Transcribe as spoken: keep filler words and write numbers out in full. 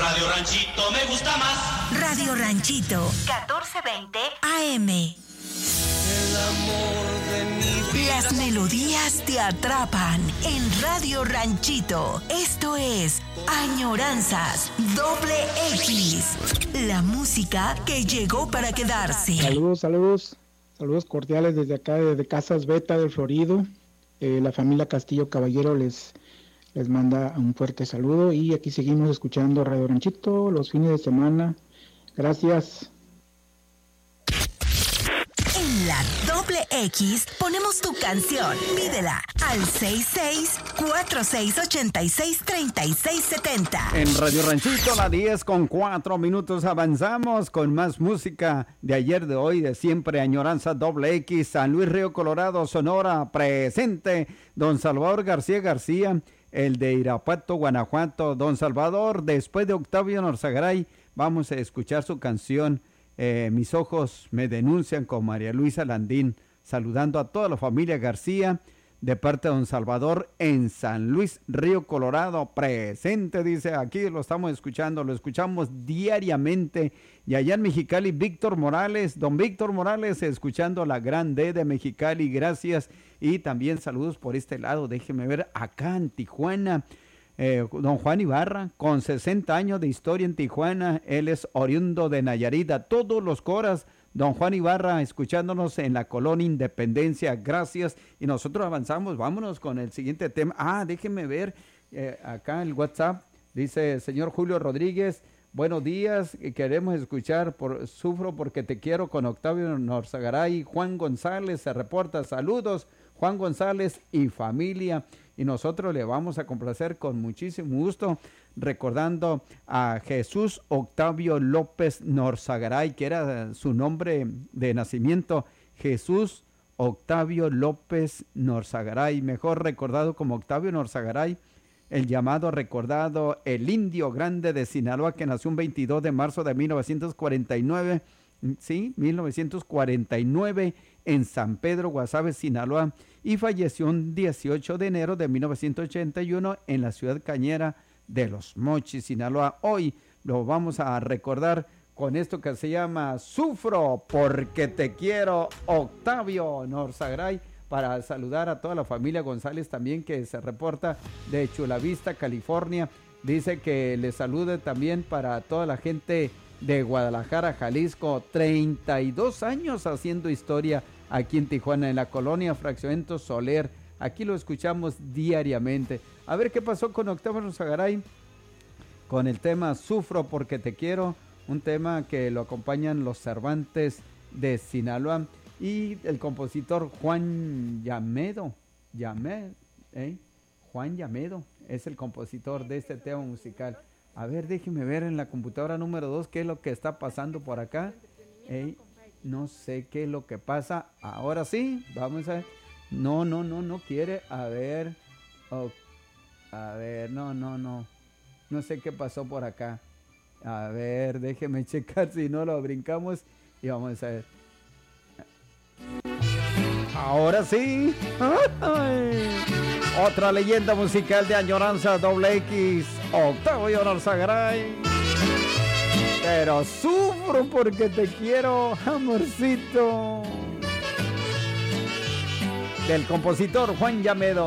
Radio Ranchito me gusta más. Radio Ranchito, catorce veinte A M. El amor de mi vida. Las melodías te atrapan en Radio Ranchito. Esto es Añoranzas Doble X. La música que llegó para quedarse. Saludos, saludos. Saludos cordiales desde acá, desde Casas Beta del Florido. Eh, la familia Castillo Caballero les, les manda un fuerte saludo. Y aquí seguimos escuchando Radio Ranchito los fines de semana. Gracias. En la Doble X ponemos tu canción. Pídela al seis seis cuatro seis ocho seis tres seis siete cero. En Radio Ranchito, la diez con cuatro minutos, avanzamos con más música de ayer, de hoy, de siempre. Añoranza Doble X, San Luis Río Colorado, Sonora, presente. Don Salvador García García, el de Irapuato, Guanajuato. Don Salvador, después de Octavio Norzagaray, vamos a escuchar su canción. Eh, mis ojos me denuncian, con María Luisa Landín, saludando a toda la familia García de parte de don Salvador en San Luis Río Colorado, presente, dice, aquí lo estamos escuchando, lo escuchamos diariamente. Y allá en Mexicali, Víctor Morales, don Víctor Morales, escuchando la Gran D de Mexicali, gracias. Y también saludos por este lado, déjeme ver, acá en Tijuana, Eh, don Juan Ibarra, con sesenta años de historia en Tijuana, él es oriundo de Nayarit, a todos los coras, don Juan Ibarra, escuchándonos en la colonia Independencia, gracias. Y nosotros avanzamos, vámonos con el siguiente tema. Ah, déjenme ver, eh, acá el WhatsApp, dice, señor Julio Rodríguez, buenos días, queremos escuchar por Sufro porque te quiero con Octavio Norzagaray. Juan González se reporta, saludos, Juan González y familia. Y nosotros le vamos a complacer con muchísimo gusto, recordando a Jesús Octavio López Norzagaray, que era su nombre de nacimiento, Jesús Octavio López Norzagaray, mejor recordado como Octavio Norzagaray, el llamado recordado, el indio grande de Sinaloa, que nació un veintidós de marzo de mil novecientos cuarenta y nueve, sí, mil novecientos cuarenta y nueve, en San Pedro, Guasave, Sinaloa, y falleció un dieciocho de enero de mil novecientos ochenta y uno en la ciudad cañera de Los Mochis, Sinaloa. Hoy lo vamos a recordar con esto que se llama Sufro porque te quiero, Octavio Norzagaray, para saludar a toda la familia González también, que se reporta de Chula Vista, California. Dice que le salude también para toda la gente de Guadalajara, Jalisco, treinta y dos años haciendo historia aquí en Tijuana, en la colonia Fraccionamiento Soler. Aquí lo escuchamos diariamente. A ver qué pasó con Octavio Norzagaray, con el tema Sufro porque te quiero, un tema que lo acompañan los Cervantes de Sinaloa y el compositor Juan Llamedo, Llamed, ¿eh? Juan Llamedo es el compositor de este tema musical. A ver, déjeme ver en la computadora número dos qué es lo que está pasando por acá. ¿Eh? No sé qué es lo que pasa. Ahora sí, vamos a ver. No, no, no, no quiere. A ver. Oh, a ver, no, no, no. No sé qué pasó por acá. A ver, déjeme checar si no lo brincamos. Y vamos a ver. Ahora sí. ¡Ay! Otra leyenda musical de Añoranza Doble X, Octavio Norzagaray. Pero sufro porque te quiero, amorcito. Del compositor Juan Llamedo.